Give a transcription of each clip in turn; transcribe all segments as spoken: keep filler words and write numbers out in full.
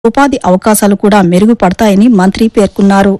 ఉపాధి అవకాశాలు కూడా మెరుగుపడతాయని మంత్రి పేర్కొన్నారు.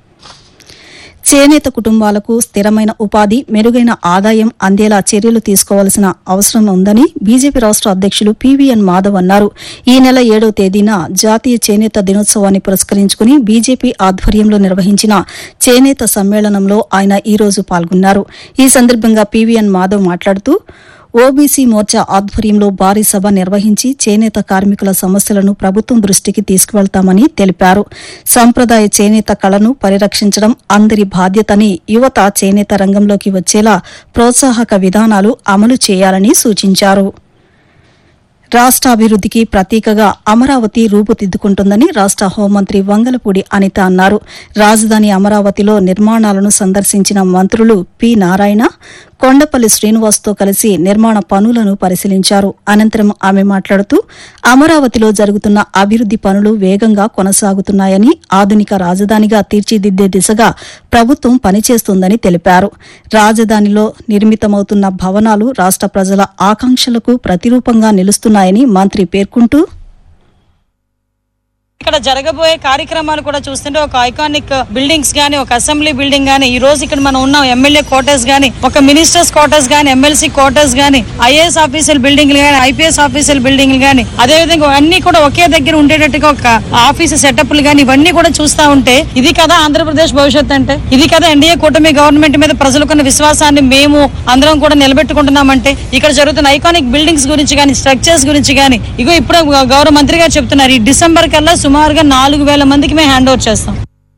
చేనేత కుటుంబాలకు స్థిరమైన ఉపాధి, మెరుగైన ఆదాయం అందేలా చర్యలు తీసుకోవాల్సిన అవసరం ఉందని బీజేపీ రాష్ట అధ్యక్షులు పీవీఎన్ మాధవ్ అన్నారు. ఈ నెల ఏడవ తేదీన జాతీయ చేనేత దినోత్సవాన్ని పురస్కరించుకుని బీజేపీ ఆధ్వర్యంలో నిర్వహించిన చేనేత సమ్మేళనంలో ఆయన ఈ రోజు పాల్గొన్నారు. ఈ సందర్భంగా పీవీఎన్ మాధవ్ మాట్లాడుతూ ఓబీసీ మోర్చా ఆధ్వర్యంలో భారీ సభ నిర్వహించి చేనేత కార్మికుల సమస్యలను ప్రభుత్వం దృష్టికి తీసుకువెళ్తామని తెలిపారు. సంప్రదాయ చేనేత కళను పరిరక్షించడం అందరి బాధ్యతని, యువత చేనేత రంగంలోకి వచ్చేలా ప్రోత్సాహక విధానాలు అమలు చేయాలని సూచించారు. రాష్ట్రాభివృద్దికి ప్రతీకగా అమరావతి రూపుదిద్దుకుంటుందని రాష్ట హోంమంత్రి వంగలపూడి అనిత అన్నారు. రాజధాని అమరావతిలో నిర్మాణాలను సందర్శించిన మంత్రులు పి నారాయణ, కొండపల్లి శ్రీనివాస్తో కలిసి నిర్మాణ పనులను పరిశీలించారు. అనంతరం ఆమె మాట్లాడుతూ అమరావతిలో జరుగుతున్న అభివృద్ది పనులు వేగంగా కొనసాగుతున్నాయని, ఆధునిక రాజధానిగా తీర్చిదిద్దే దిశగా ప్రభుత్వం పనిచేస్తోందని తెలిపారు. రాజధానిలో నిర్మితమవుతున్న భవనాలు రాష్ట ప్రజల ఆకాంక్షలకు ప్రతిరూపంగా నిలుస్తున్నాయని మంత్రి పేర్కొంటూ ఇక్కడ జరగబోయే కార్యక్రమాలు కూడా చూస్తుంటే ఒక ఐకానిక్ బిల్డింగ్స్ గానీ, ఒక అసెంబ్లీ బిల్డింగ్ గానీ, ఈ రోజు ఇక్కడ మనం ఉన్నాం ఎమ్మెల్యే క్వార్టర్స్ గానీ, ఒక మినిస్టర్స్ క్వార్టర్స్ గానీ, ఎమ్మెల్సీ క్వార్టర్స్ గానీ, ఐఏఎస్ ఆఫీసర్ బిల్డింగ్లు గానీ, ఐపీఎస్ ఆఫీసర్ బిల్డింగ్లు గానీ, అదే విధంగా అన్ని కూడా ఒకే దగ్గర ఉండేటట్టుగా ఒక ఆఫీసు సెటప్లు గానీ, ఇవన్నీ కూడా చూస్తా ఉంటే ఇది కదా ఆంధ్రప్రదేశ్ భవిష్యత్ అంటే, ఇది కదా ఎన్డీఏ కూటమి గవర్నమెంట్ మీద ప్రజలకున్న విశ్వాసాన్ని మేము అందరం కూడా నిలబెట్టుకుంటున్నామంటే, ఇక్కడ జరుగుతున్న ఐకానిక్ బిల్డింగ్స్ గురించి గానీ, స్ట్రక్చర్స్ గురించి గానీ, ఇగో ఇప్పుడు గౌరవ మంత్రి గారు చెప్తున్నారు ఈ డిసెంబర్ కల్లా సుమారుగా నాలుగు వేల మందికి మేము హ్యాండ్ ఓవర్ చేస్తాం.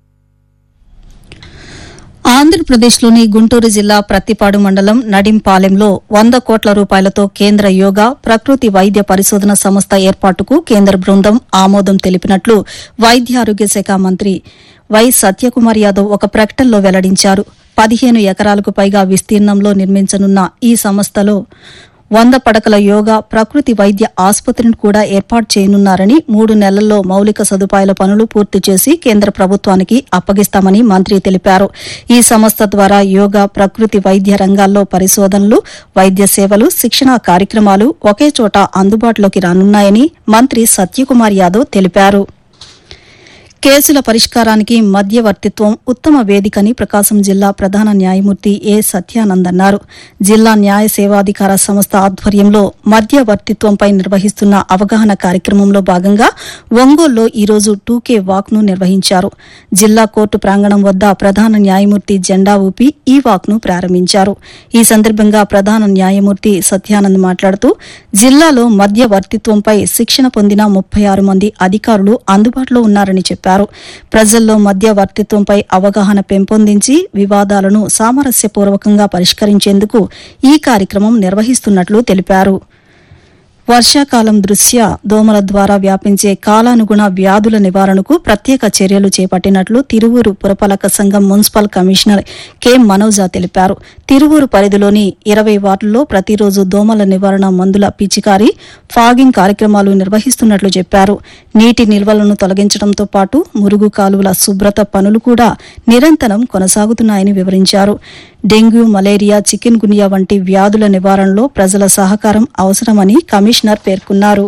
ఆంధ్రప్రదేశ్లోని గుంటూరు జిల్లా ప్రత్తిపాడు మండలం నడింపాలెంలో వంద కోట్ల రూపాయలతో కేంద్ర యోగా, ప్రకృతి వైద్య పరిశోధన సంస్థ ఏర్పాటుకు కేంద్ర బృందం ఆమోదం తెలిపినట్లు వైద్య ఆరోగ్య శాఖ మంత్రి వై సత్యకుమార్ యాదవ్ ఒక ప్రకటనలో వెల్లడించారు. పదిహేను ఎకరాలకు పైగా విస్తీర్ణంలో నిర్మించనున్న ఈ సంస్థలో వంద పడకల యోగా, ప్రకృతి వైద్య ఆసుపత్రిని కూడా ఏర్పాటు చేయనున్నారని, మూడు నెలల్లో మౌలిక సదుపాయాల పనులు పూర్తి చేసి కేంద్ర ప్రభుత్వానికి అప్పగిస్తామని మంత్రి తెలిపారు. ఈ సంస్థ ద్వారా యోగా, ప్రకృతి వైద్య రంగాల్లో పరిశోధనలు, వైద్య సేవలు, శిక్షణా కార్యక్రమాలు ఒకే చోట అందుబాటులోకి రానున్నాయని మంత్రి సత్యకుమార్ యాదవ్ తెలిపారు. కేసుల పరిష్కారానికి మధ్యవర్తిత్వం ఉత్తమ వేదికని ప్రకాశం జిల్లా ప్రధాన న్యాయమూర్తి ఏ సత్యానంద్ అన్నారు. జిల్లా న్యాయ సేవాధికార సంస్థ ఆధ్వర్యంలో మధ్యవర్తిత్వంపై నిర్వహిస్తున్న అవగాహన కార్యక్రమంలో భాగంగా ఒంగోలులో ఈరోజు టూకే వాక్ ను నిర్వహించారు. జిల్లా కోర్టు ప్రాంగణం వద్ద ప్రధాన న్యాయమూర్తి జెండా ఊపి ఈ వాక్ ను ప్రారంభించారు. ఈ సందర్భంగా ప్రధాన న్యాయమూర్తి సత్యానంద్ మాట్లాడుతూ జిల్లాలో మధ్యవర్తిత్వంపై శిక్షణ పొందిన ముప్పై ఆరు మంది అధికారులు అందుబాటులో ఉన్నారని చెప్పారు. ప్రజల్లో మధ్యవర్తిత్వంపై అవగాహన పెంపొందించి వివాదాలను సామరస్యపూర్వకంగా పరిష్కరించేందుకు ఈ కార్యక్రమం నిర్వహిస్తున్నట్లు తెలిపారు. వర్షాకాలం దృష్ట్యా దోమల ద్వారా వ్యాపించే కాలానుగుణ వ్యాధుల నివారణకు ప్రత్యేక చర్యలు చేపట్టినట్లు తిరువూరు పురపాలక సంఘం మున్సిపల్ కమిషనర్ కె మనోజ తెలిపారు. తిరువూరు పరిధిలోని ఇరవై వార్డుల్లో ప్రతిరోజు దోమల నివారణ మందుల పిచికారీ, ఫాగింగ్ కార్యక్రమాలు నిర్వహిస్తున్నట్లు చెప్పారు. నీటి నిల్వలను తొలగించడంతో పాటు మురుగు కాలువల శుభ్రత పనులు కూడా నిరంతరం కొనసాగుతున్నాయని వివరించారు. డెంగ్యూ, మలేరియా, చికెన్ గున్యా వంటి వ్యాధుల నివారణలో ప్రజల సహకారం అవసరమని కమిషనర్ పేర్కొన్నారు.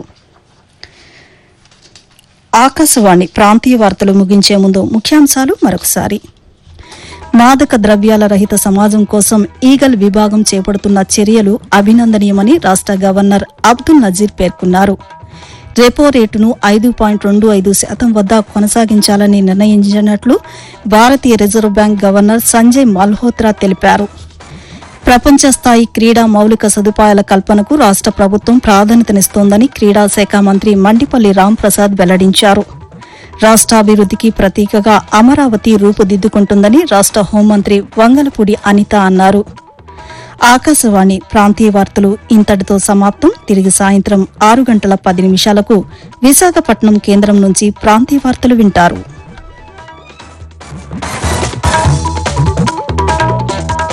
ఆకాశవాణి ప్రాంతీయ వార్తలు ముగించే ముందు ముఖ్యాంశాలు మరొకసారి. మాదక ద్రవ్యాల రహిత సమాజం కోసం ఈగల్ విభాగం చేపడుతున్న చర్యలు అభినందనీయమని రాష్ట గవర్నర్ అబ్దుల్ నజీర్ పేర్కొన్నారు. రెపో రేటును ఐదు పాయింట్ రెండు ఐదు శాతం వద్ద కొనసాగించాలని నిర్ణయించినట్లు భారతీయ reserve bank governor Sanjay Malhotra తెలిపారు. ప్రపంచ స్థాయి క్రీడా మౌలిక సదుపాయాల కల్పనకు రాష్ట ప్రభుత్వం ప్రాధాన్యతనిస్తోందని క్రీడా శాఖ మంత్రి మండిపల్లి రాంప్రసాద్ వెల్లడించారు. రాష్ట్రాభివృద్దికి ప్రతీకగా అమరావతి రూపుదిద్దుకుంటుందని రాష్ట హోంమంత్రి వంగలపూడి అనిత అన్నారు. ఆకాశవాణి ప్రాంతీయ వార్తలు ఇంతటితో సమాప్తం. తిరిగి సాయంత్రం ఆరు గంటల పది నిమిషాలకు విశాఖపట్నం కేంద్రం నుంచి ప్రాంతీయ వార్తలు వింటారు.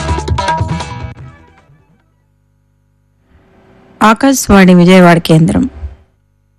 ఆకాశవాణి విజయవాడ కేంద్రం.